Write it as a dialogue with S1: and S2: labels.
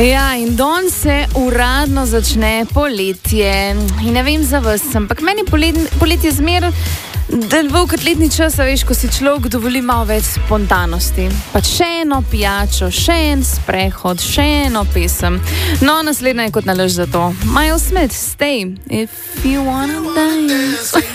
S1: Ja, in danes se uradno začne poletje. In ne vem za vas, ampak meni poletje zmer delovkrat letni čas, veš, ko si človek dovoli malo več spontanosti. Pa še eno pijačo, še en sprehod, še eno pesem. No, naslednja je kot nalaž za to. Miles Smith, Stay, if you wanna dance.